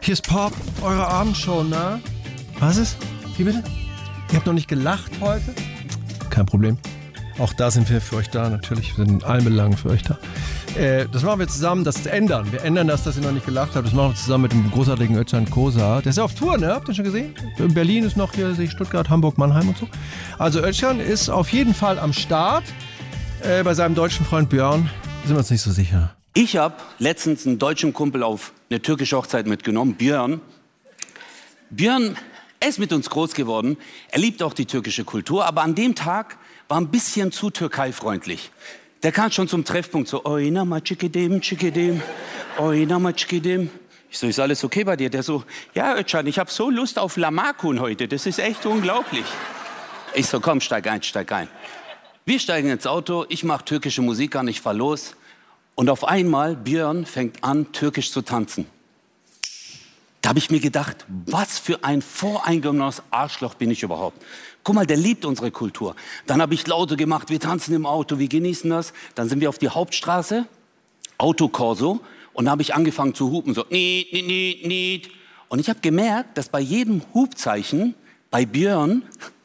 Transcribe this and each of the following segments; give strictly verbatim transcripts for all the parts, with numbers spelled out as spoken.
Hier ist Pop, eure Abendshow, ne? Was ist? Wie bitte? Ihr habt noch nicht gelacht heute? Kein Problem. Auch da sind wir für euch da, natürlich. Wir sind in allen Belangen für euch da. Äh, das machen wir zusammen, das ändern. Wir ändern das, dass ihr noch nicht gelacht habt. Das machen wir zusammen mit dem großartigen Özcan Kosa. Der ist ja auf Tour, ne? Habt ihr schon gesehen? In Berlin ist noch hier, sehe ich, Stuttgart, Hamburg, Mannheim und so. Also Özcan ist auf jeden Fall am Start. Äh, bei seinem deutschen Freund Björn sind wir uns nicht so sicher. Ich habe letztens einen deutschen Kumpel auf eine türkische Hochzeit mitgenommen, Björn. Björn, er ist mit uns groß geworden. Er liebt auch die türkische Kultur, aber an dem Tag war ein bisschen zu türkeifreundlich. Der kam schon zum Treffpunkt so, oynama çikidim, çikidim, oynama çikidim. Ich so, ist alles okay bei dir? Der so, ja Özcan, ich habe so Lust auf Lahmacun heute, das ist echt unglaublich. Ich so, komm, steig ein, steig ein. Wir steigen ins Auto, ich mache türkische Musik an, ich fahr los. Und auf einmal, Björn fängt an, türkisch zu tanzen. Da habe ich mir gedacht, was für ein voreingenommenes Arschloch bin ich überhaupt. Guck mal, der liebt unsere Kultur. Dann habe ich Laute gemacht, wir tanzen im Auto, wir genießen das. Dann sind wir auf die Hauptstraße, Autokorso, und da habe ich angefangen zu hupen, so niet, niet, niet, niet. Und ich habe gemerkt, dass bei jedem Hupzeichen bei Björn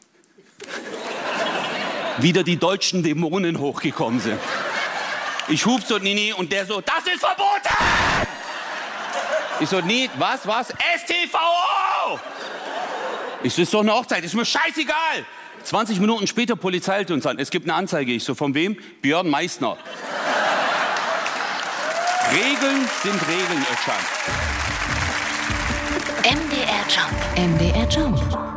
wieder die deutschen Dämonen hochgekommen sind. Ich hub so, Nini, und der so, das ist verboten! Ich so, nie, was, was? S T V O! Ich so, ist doch eine Hochzeit, ist mir scheißegal! zwanzig Minuten später, Polizei hält uns an. Es gibt eine Anzeige. Ich so, von wem? Björn Meissner. Regeln sind Regeln, Özcan. M D R Jump. M D R Jump.